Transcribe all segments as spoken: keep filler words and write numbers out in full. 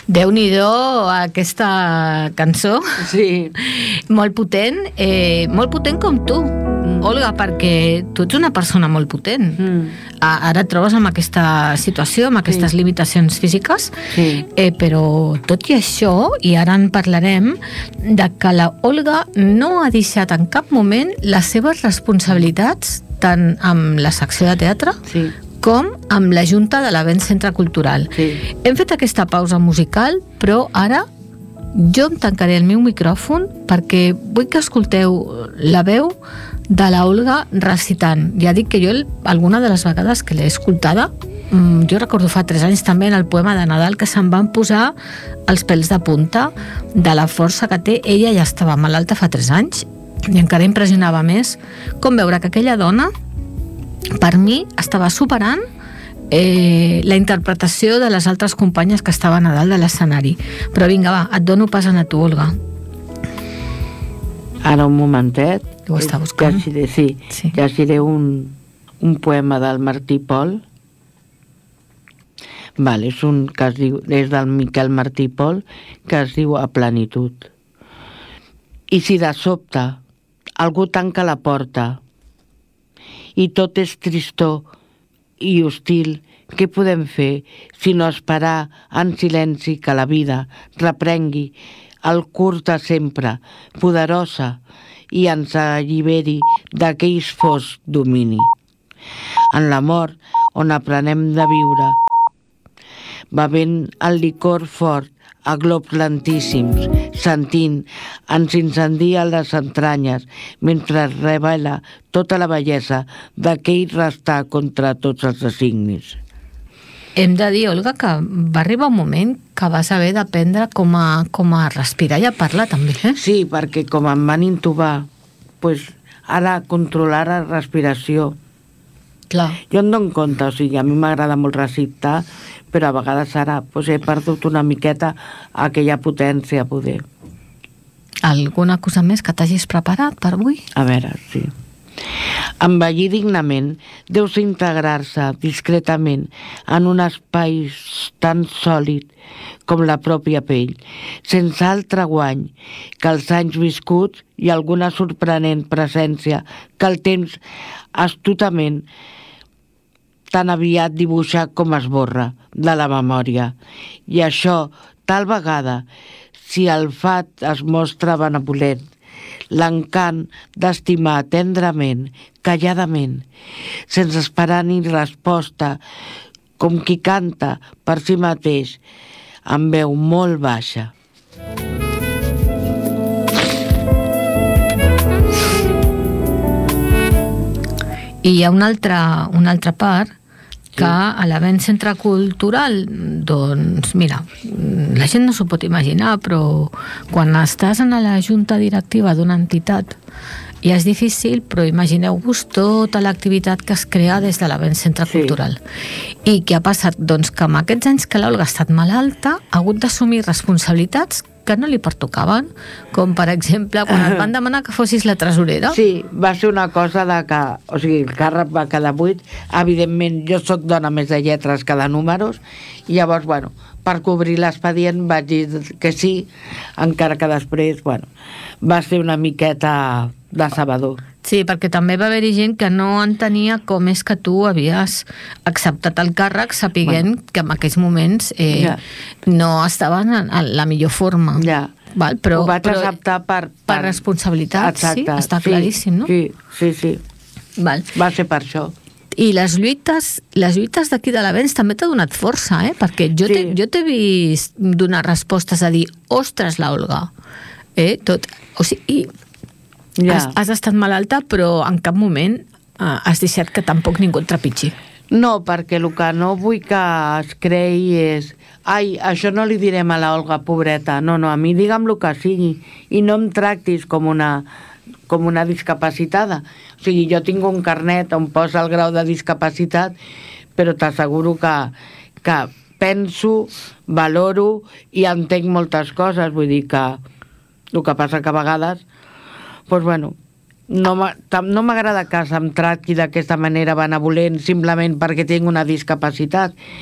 Déu-n'hi-do aquesta cançó. Sí. Molt potent, eh, molt potent com tu, mm. Olga, perquè tu ets una persona molt potent. Mm. Ara et trobes amb aquesta situació, amb aquestes sí. limitacions físiques, sí. eh, però tot i això, i ara en parlarem, de que la Olga no ha deixat en cap moment les seves responsabilitats, tant amb la secció de teatre, sí. com amb la Junta de l'Avenç Centre Cultural. Sí. Hem fet aquesta pausa musical, però ara jo em tancaré el meu micròfon perquè vull que escolteu la veu de la Olga recitant. Ja dic que jo alguna de les vegades que l'he escoltada, jo recordo fa tres anys també en el poema de Nadal que se'm van posar els pèls de punta de la força que té. Ella ja estava malalta fa tres anys i encara impressionava més com veure que aquella dona per mi estava superant eh, la interpretació de les altres companyes que estaven a dalt de l'escenari. Però vinga, va, et dono pas a tu, Olga. Ara un momentet. Ho està buscant? Llegiré, sí, sí. Llegiré un, un poema del Martí Pol. Vale, és, un que es diu, és del Miquel Martí Pol, que es diu A plenitud. I si de sobte algú tanca la porta i tot és tristor i hostil, què podem fer si no esperar en silenci que la vida reprengui el curs de sempre, poderosa, i ens alliberi d'aquells fos domini. En la mort, on aprenem de viure, bevent el licor fort a globs lentíssims, sentint, ens incendia les entranyes mentre es revela tota la bellesa d'aquell restar contra tots els designis. Hem de dir, Olga, que va arribar un moment que vas haver d'aprendre com a, com a respirar i a parlar també, eh? Sí, perquè com em van intubar, pues, ara controlar la respiració. Clar. Jo em dono compte, o sigui, a mi m'agrada molt recitar, però a vegades ara pues, he perdut una miqueta aquella potència, poder. Alguna cosa més que t'hagis preparat per avui? A veure, sí. Envellir dignament deu ser integrar-se discretament en un espai tan sòlid com la pròpia pell, sense altre guany que els anys viscuts i alguna sorprenent presència que el temps astutament tan aviat dibuixa com esborra de la memòria. I això, tal vegada, si el fat es mostra benevolent, l'encant d'estimar tendrament, calladament, sense esperar ni resposta, com qui canta per si mateix, amb veu molt baixa. I hi ha una altra, una altra part que a l'Avenç Centre Cultural, doncs, mira, la gent no s'ho pot imaginar, però quan estàs en la junta directiva d'una entitat ja és difícil, però imagineu-vos tota l'activitat que es crea des de l'Avenç Centre sí. Cultural. I què ha passat? Doncs que amb aquests anys que l'Olga ha estat malalta ha hagut d'assumir responsabilitats que no li pertocaven, com per exemple quan et van demanar que fossis la tresorera. Sí, va ser una cosa de que, o sigui, el càrrec va quedar buit. Evidentment, jo sóc dona més de lletres que de números, i llavors, bueno, per cobrir l'expedient vaig dir que sí, encara que després, bueno, va ser una miqueta decebedor. Sí, perquè també va haver-hi gent que no entenia com és que tu havies acceptat el càrrec sapiguent bueno. que en aquells moments eh, ja. no estaven en la millor forma. Ja. Val? Però, ho vaig però acceptar per... Per, per responsabilitat, exacte. Sí? Està sí, claríssim, no? Sí, sí, sí. Val. Va ser per això. I les lluites, les lluites d'aquí de l'Avenç també t'ha donat força, eh? Perquè jo sí. t'he vist donar respostes a dir, ostres, la Olga, eh? Tot, o sigui, ja. has, has estat malalta, però en cap moment eh, has deixat que tampoc ningú et trepitgi. No, perquè el que no vull que es creï és ai, això no li direm a la Olga, pobreta. No, no, a mi digue'm el que sigui i no em tractis com una, com una discapacitada. O sigui, jo tinc un carnet on posa el grau de discapacitat, però t'asseguro que, que penso, valoro i entenc moltes coses. Vull dir que el que passa que a vegades doncs, bueno, no m'agrada que se'm tracti d'aquesta manera benevolent simplement perquè tinc una discapacitat.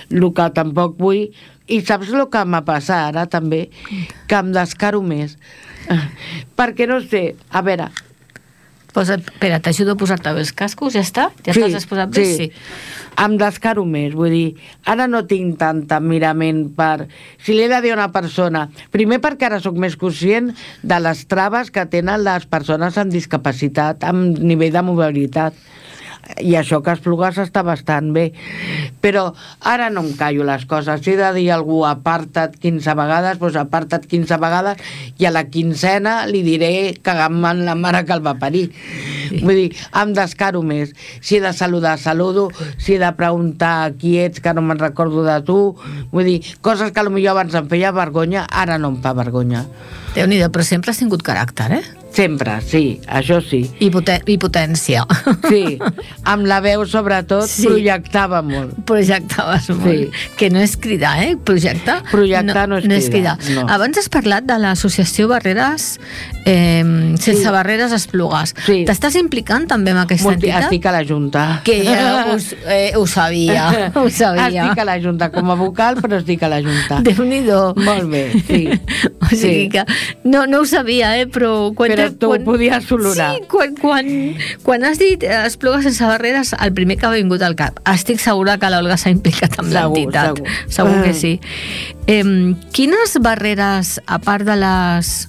el que tampoc vull... I saps el que m'ha passat ara també? Que em descaro més. Perquè no sé, a veure... Posa, espera, t'ajudo a posar-te bé els cascos, ja està? Ja sí, t'has posat bé? Sí. sí. Em descaro més, vull dir, ara no tinc tant admirament per... Si li he de dir a una persona... Primer perquè ara sóc més conscient de les traves que tenen les persones amb discapacitat, amb nivell de mobilitat. I això que Esplugues està bastant bé, però ara no em callo les coses. Si he de dir a algú aparta't quinze vegades, doncs aparta't quinze vegades, i a la quinzena li diré cagant-me en la mare que el va parir. Sí. Vull dir, em descaro més. Si he de saludar, saludo. Si he de preguntar qui ets, que no me'n recordo de tu. Vull dir, coses que potser abans em feia vergonya, ara no em fa vergonya. Déu-n'hi-do, però sempre has tingut caràcter, eh? Sempre, sí, això sí. I, poten i potència. Sí, amb la veu sobretot sí. projectava molt. Projectaves molt. Sí. Que no és cridar, eh? Projectar. Projectar no, no, és, no és cridar. No. Abans has parlat de l'associació Barreres eh, Sense sí. Barreres Esplugues. Sí. T'estàs implicant també amb aquesta Molt, entitat? Estic a la Junta. Que ja us, eh, ho sabia, ho sabia. Estic a la Junta, com a vocal, però estic a la Junta. Déu-n'hi-do. Molt bé, sí. O sigui sí. que no, no ho sabia, eh? Però... Quan però tu quan... ho podies solurar. Sí, quan, quan, quan has dit Esplugues Sense Barreres, el primer que ha vingut al cap. Estic segura que l'Olga s'ha implicat amb l'entitat. Segur, segur. Segur que sí. Eh, quines barreres, a part de les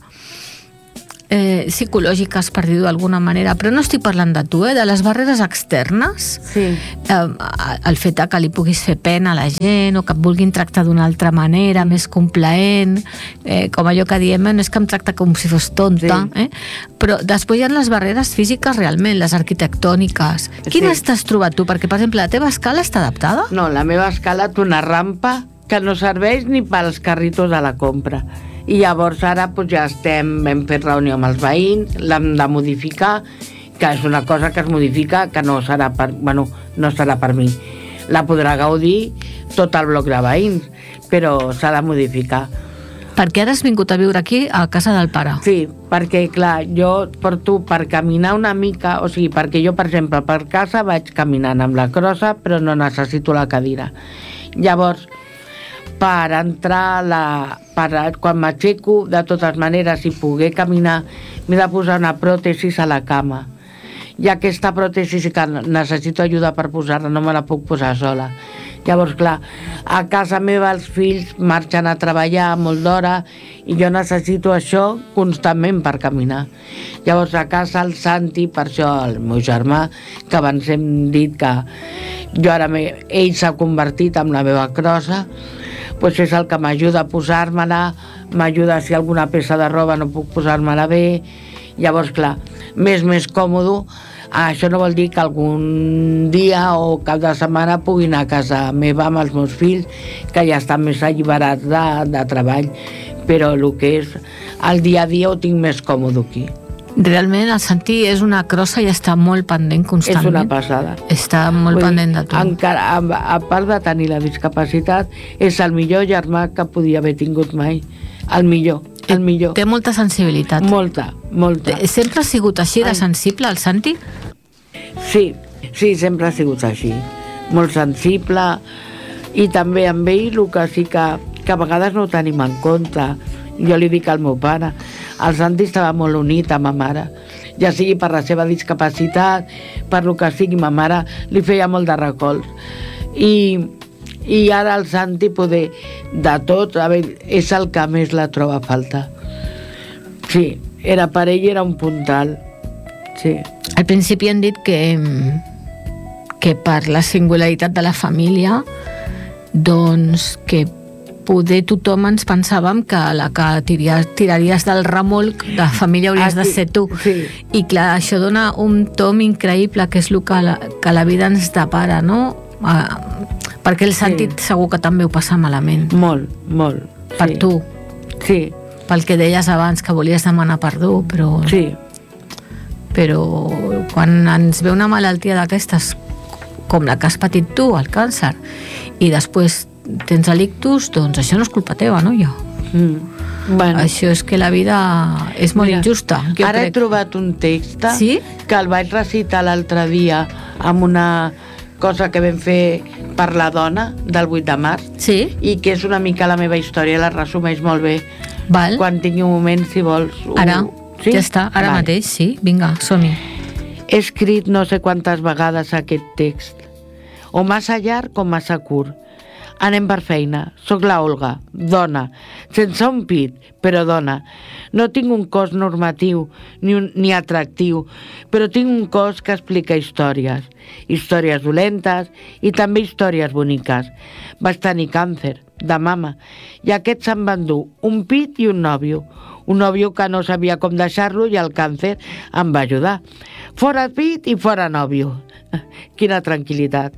eh, psicològiques, per dir-ho d'alguna manera, però no estic parlant de tu, eh, de les barreres externes, sí. eh, el fet que li puguis fer pena a la gent o que et vulguin tractar d'una altra manera, més complaent, eh, com allò que diem, no és que em tracta com si fos tonta, sí. eh? Però després hi ha les barreres físiques realment, les arquitectòniques. Quines sí. t'has trobat tu? Perquè, per exemple, la teva escala està adaptada? No, la meva escala té una rampa que no serveix ni pels carritos de la compra. I llavors ara doncs, ja estem, hem fet reunió amb els veïns, l'hem de modificar, que és una cosa que es modifica, que no serà per, bueno, no serà per mi. La podrà gaudir tot el bloc de veïns, però s'ha de modificar. Perquè ara has vingut a viure aquí, a casa del pare. Sí, perquè, clar, jo porto per caminar una mica, o sigui, perquè jo, per exemple, per casa vaig caminant amb la crossa, però no necessito la cadira. Llavors, per entrar la... Per, quan m'aixeco, de totes maneres, si poguer caminar, m'he de posar una pròtesis a la cama. I aquesta pròtesis que necessito ajuda per posar-la, no me la puc posar sola. Llavors, clar, a casa meva els fills marxen a treballar molt d'hora i jo necessito això constantment per caminar. Llavors, a casa el Santi, per això el meu germà, que abans hem dit que jo ara ell s'ha convertit en la meva crossa, doncs és el que m'ajuda a posar-me-la, m'ajuda si alguna peça de roba no puc posar-me-la bé. Llavors, clar, més més còmode. Això no vol dir que algun dia o cap de setmana pugui anar a casa meva amb els meus fills, que ja estan més alliberats de, de treball, però el que és el dia a dia ho tinc més còmode aquí. Realment el Santi és una crossa i està molt pendent constantment. És una passada. Està molt Vull pendent de tu. Encara, a, a part de tenir la discapacitat, és el millor germà que podia haver tingut mai. El millor, el millor. Té molta sensibilitat. Molta, molta. Sempre ha sigut així de sensible, el Santi? Sí, sí, sempre ha sigut així. Molt sensible, i també amb ell el que sí que, que a vegades no ho tenim en compte. Jo li dic al meu pare, el Santi estava molt unit amb ma mare, ja sigui per la seva discapacitat, per lo que sigui, ma mare li feia molt de recolz. I, i ara el Santi, poder, de tot, a veure, és el que més la troba a falta. Sí, era per ell, era un puntal. Sí. Al principi han dit que, que per la singularitat de la família, doncs que poder tothom ens pensàvem que la que tiraries, tiraries del remolc de família hauries ah, sí, de ser tu. Sí. I clar, això dona un tom increïble, que és el que la, que la vida ens depara, no? Uh, perquè el Santi sí. segur que també ho passa malament. Molt, molt. Per sí. tu. Sí. Pel que deies abans, que volies demanar perdó, però... Sí. Però quan ens ve una malaltia d'aquestes, com la que has patit tu, el càncer, i després tens el·ictus, doncs això no és culpa teva, no, jo? Mm. Bueno. Això és que la vida és molt Mira, injusta. Ara crec. he trobat un text sí? que el vaig recitar l'altre dia amb una cosa que vam fer per la dona del vuit de març, sí. i que és una mica la meva història, la resumeix molt bé. Val. Quan tingui un moment, si vols... Ara, ho... sí? ja està, ara Val. mateix, sí, vinga, som-hi. He escrit no sé quantes vegades aquest text, o massa llarg o massa curt. Anem per feina. Soc la Olga, dona, sense un pit, però dona. No tinc un cos normatiu ni, un, ni atractiu, però tinc un cos que explica històries. Històries dolentes i també històries boniques. Vaig tenir càncer de mama i aquest se'n va endur un pit i un nòvio. Un nòvio que no sabia com deixar-lo i el càncer em va ajudar. Fora pit i fora nòvio. Quina tranquil·litat.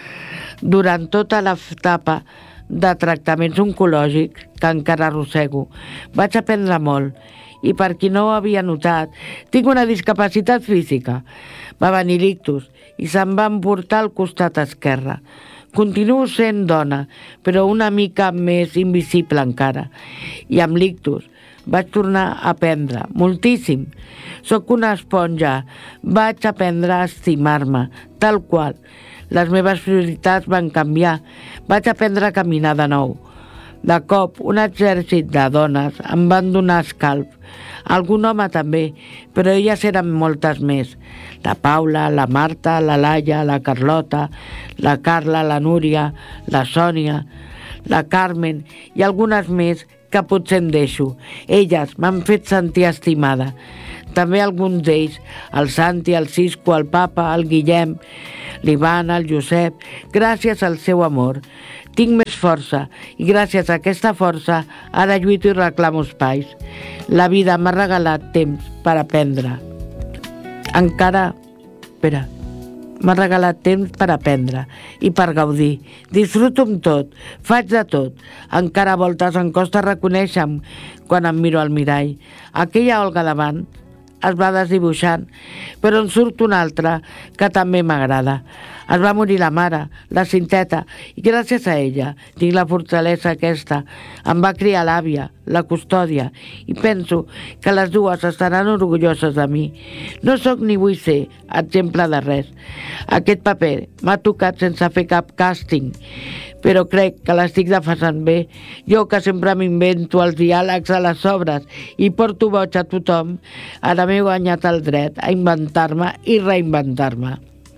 Durant tota l'etapa de tractaments oncològics que encara arrossego, vaig aprendre molt i, per qui no ho havia notat, tinc una discapacitat física. Va venir l'ictus i se'm va emportar al costat esquerre. Continuo sent dona, però una mica més invisible encara. I amb l'ictus vaig tornar a aprendre moltíssim. Soc una esponja. Vaig aprendre a estimar-me, tal qual. Les meves prioritats van canviar. Vaig aprendre a caminar de nou. De cop, un exèrcit de dones em van donar escalf. Algun home també, però elles eren moltes més. La Paula, la Marta, la Laia, la Carlota, la Carla, la Núria, la Sònia, la Carmen i algunes més que potser em deixo. Elles m'han fet sentir estimada. També alguns d'ells, el Santi, el Cisco, el Papa, el Guillem, l'Ivan, el Josep, gràcies al seu amor. Tinc més força i gràcies a aquesta força ara lluito i reclamo espais. La vida m'ha regalat temps per aprendre. Encara... Espera... M'ha regalat temps per aprendre i per gaudir. Disfruto amb tot, faig de tot. Encara a voltes em costa reconèixer-me quan em miro al mirall. Aquella Olga davant es va desdibuixant, però en surt una altra que també m'agrada. Es va morir la mare, la Cinteta, i gràcies a ella tinc la fortalesa aquesta. Em va criar l'àvia, la custòdia, i penso que les dues estaran orgulloses de mi. No sóc ni vull ser exemple de res. Aquest paper m'ha tocat sense fer cap càsting, però crec que l'estic defensant bé. Jo, que sempre m'invento els diàlegs a les obres i porto boig a tothom, ara m'he guanyat el dret a inventar-me i reinventar-me.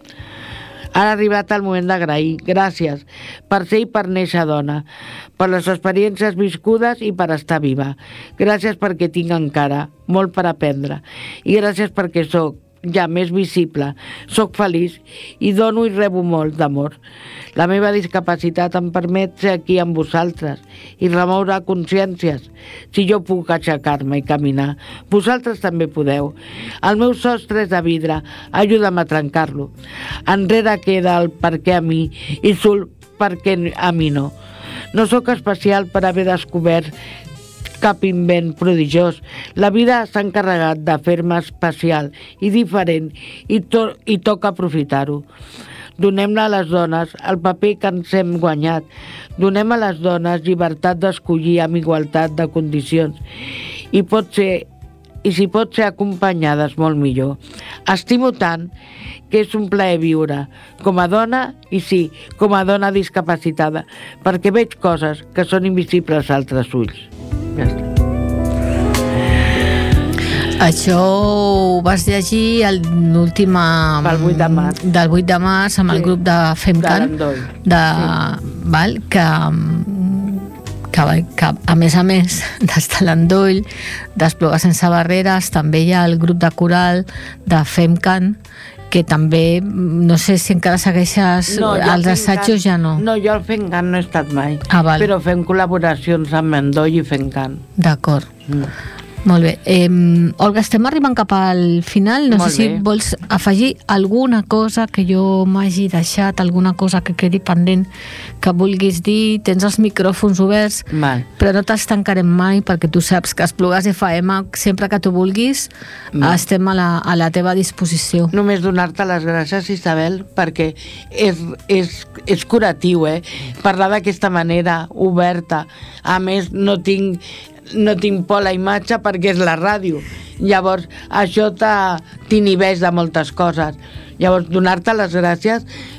Ara ha arribat el moment d'agrair. Gràcies per ser i per néixer dona, per les experiències viscudes i per estar viva. Gràcies perquè tinc encara molt per aprendre. I gràcies perquè sóc ja més visible, sóc feliç i dono i rebo molt d'amor. La meva discapacitat em permet ser aquí amb vosaltres i remoure consciències. Si jo puc aixecar-me i caminar, vosaltres també podeu. El meu sostre és de vidre, ajuda'm a trencar-lo. Enrere queda el per què a mi i surt per què a mi no. No sóc especial per haver descobert cap invent prodigiós. La vida s'ha encarregat de fer-me especial i diferent i, to i toca aprofitar-ho. Donem-ne a les dones el paper que ens hem guanyat. Donem a les dones llibertat d'escollir amb igualtat de condicions. I pot ser, i si pot ser acompanyades, molt millor. Estimo tant que és un plaer viure com a dona i sí, com a dona discapacitada, perquè veig coses que són invisibles als altres ulls. Ja està. Això ho vas llegir l'última... Pel vuit de març. Del vuit de març amb sí. El grup de FemCan. De l'Endoll. De, sí. Val, que, que, que a més a més d'estar a l'Endoll, d'Esplugar sense barreres, també hi ha el grup de coral de FemCan, que també, no sé si encara segueixes, no, els assajos ja no. No, jo al FemCan no he estat mai, ah, val. Però fem col·laboracions amb Endoll i FemCan. D'acord. Mm. Molt bé. Eh, Olga, estem arribant cap al final. No Molt sé si bé. Vols afegir alguna cosa que jo m'hagi deixat, alguna cosa que quedi pendent, que vulguis dir. Tens els micròfons oberts, Mal. Però no t'estancarem mai, perquè tu saps que Esplugues F M, sempre que tu vulguis, Mal. Estem a la, a la teva disposició. Només donar-te les gràcies, Isabel, perquè és, és, és curatiu, eh? Parlar d'aquesta manera, oberta. A més, no tinc... no tinc por la imatge perquè és la ràdio. Llavors, això t'inhibeix de moltes coses. Llavors, donar-te les gràcies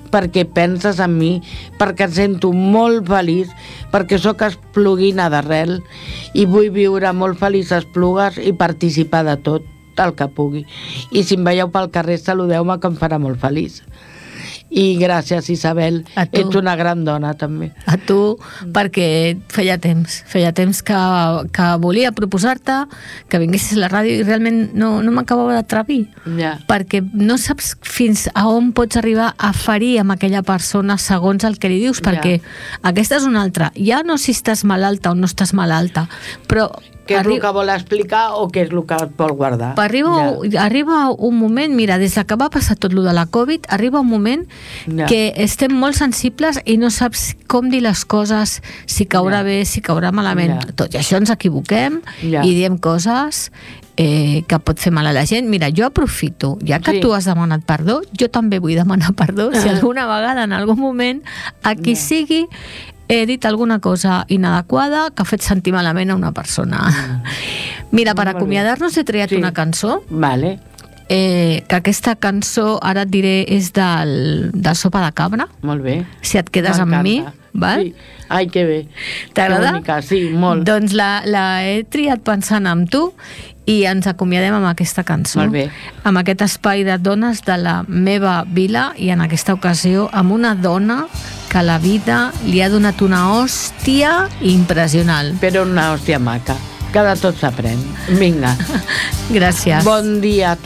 perquè penses en mi, perquè em sento molt feliç, perquè sóc espluguina d'arrel i vull viure molt feliç a Esplugues i participar de tot el que pugui. I si em veieu pel carrer, saludeu-me, que em farà molt feliç. I gràcies, Isabel, ets una gran dona també. A tu, perquè feia temps feia temps que, que volia proposar-te que vinguessis a la ràdio i realment no, no m'acabava d'atrevir, ja. perquè no saps fins a on pots arribar a ferir amb aquella persona segons el que li dius, perquè ja. aquesta és una altra, ja no si estàs malalta o no estàs malalta, però què és el que vol explicar o què és el que vol guardar. Arriba, ja. arriba un moment, mira, des que va passar tot lo de la Covid, arriba un moment ja. que estem molt sensibles i no saps com dir les coses, si caurà ja. bé, si caurà malament. Ja. Tot i això ens equivoquem ja. i diem coses eh, que pot fer mal a la gent. Mira, jo aprofito, ja que sí. tu has demanat perdó, jo també vull demanar perdó, si alguna vegada, en algun moment, a qui ja. sigui, he dit alguna cosa inadequada que ha fet sentir malament a una persona. Mira, per acomiadar-nos he triat sí. una cançó. Vale. Eh, que aquesta cançó, ara et diré, és del, de Sopa de Cabra. Molt bé. Si et quedes amb mi, val? Sí. Ai, que bé. T'agrada? Sí, molt. Doncs la, la he triat pensant en tu i ens acomiadem amb aquesta cançó. Molt bé. Amb aquest espai de dones de la meva vila i en aquesta ocasió amb una dona que la vida li ha donat una hòstia impressionant. Però una hòstia maca. Que de tot s'aprèn. Vinga. Gràcies. Bon dia a tu.